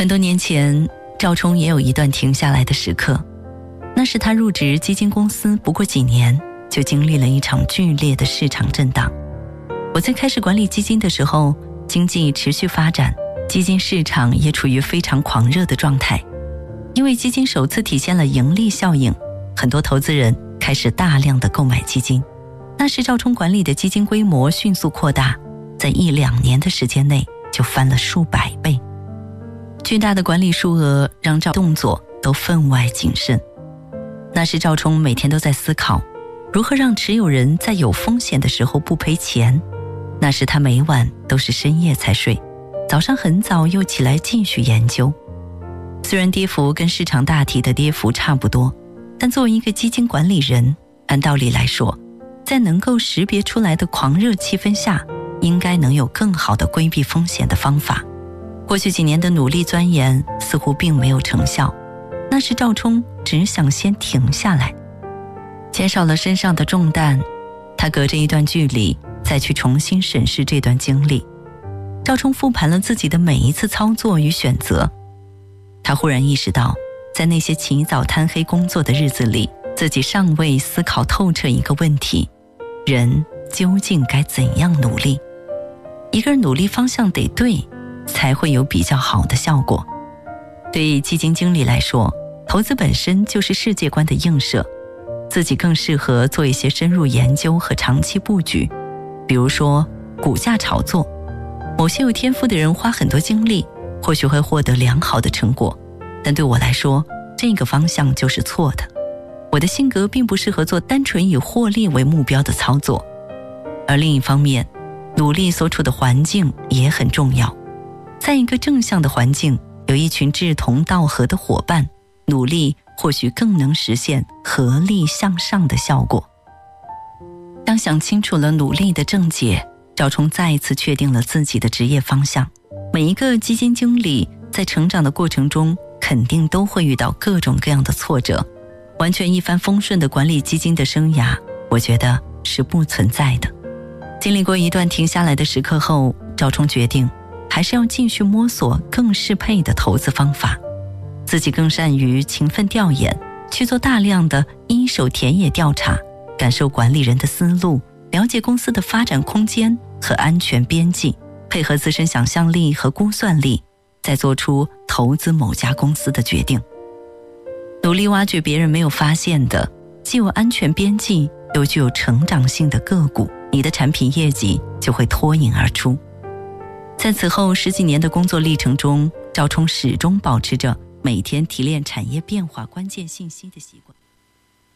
很多年前，赵冲也有一段停下来的时刻，那是他入职基金公司不过几年，就经历了一场剧烈的市场震荡。我在开始管理基金的时候，经济持续发展，基金市场也处于非常狂热的状态。因为基金首次体现了盈利效应，很多投资人开始大量的购买基金。那时赵冲管理的基金规模迅速扩大，在1-2年的时间内就翻了数百倍。巨大的管理数额让赵动作都分外谨慎。那时赵冲每天都在思考，如何让持有人在有风险的时候不赔钱。那时他每晚都是深夜才睡，早上很早又起来继续研究。虽然跌幅跟市场大体的跌幅差不多，但作为一个基金管理人，按道理来说，在能够识别出来的狂热气氛下，应该能有更好的规避风险的方法。过去几年的努力钻研似乎并没有成效，那时赵冲只想先停下来，减少了身上的重担。他隔着一段距离再去重新审视这段经历。赵冲复盘了自己的每一次操作与选择，他忽然意识到，在那些起早贪黑工作的日子里，自己尚未思考透彻一个问题：人究竟该怎样努力？一个人努力方向得对，才会有比较好的效果。对基金经理来说，投资本身就是世界观的映射，自己更适合做一些深入研究和长期布局。比如说股价炒作，某些有天赋的人花很多精力，或许会获得良好的成果，但对我来说，这个方向就是错的。我的性格并不适合做单纯以获利为目标的操作。而另一方面，努力所处的环境也很重要。在一个正向的环境，有一群志同道合的伙伴，努力或许更能实现合力向上的效果。当想清楚了努力的症结，赵冲再一次确定了自己的职业方向。每一个基金经理在成长的过程中，肯定都会遇到各种各样的挫折，完全一帆风顺的管理基金的生涯，我觉得是不存在的。经历过一段停下来的时刻后，赵冲决定还是要继续摸索更适配的投资方法。自己更善于勤奋调研，去做大量的一手田野调查，感受管理人的思路，了解公司的发展空间和安全边际，配合自身想象力和估算力，再做出投资某家公司的决定。努力挖掘别人没有发现的，既有安全边际又具有成长性的个股，你的产品业绩就会脱颖而出。在此后10几年的工作历程中，赵冲始终保持着每天提炼产业变化关键信息的习惯。